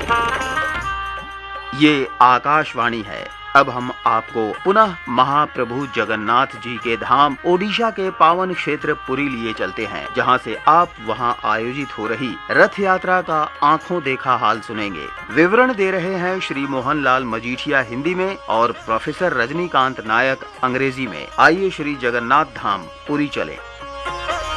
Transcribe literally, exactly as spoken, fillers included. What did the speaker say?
ये आकाशवाणी है। अब हम आपको पुनः महाप्रभु जगन्नाथ जी के धाम ओडिशा के पावन क्षेत्र पुरी लिए चलते हैं, जहां से आप वहां आयोजित हो रही रथ यात्रा का आंखों देखा हाल सुनेंगे। विवरण दे रहे हैं श्री मोहन लाल मजीठिया हिंदी में और प्रोफेसर रजनीकांत नायक अंग्रेजी में। आइए श्री जगन्नाथ धाम पुरी चले।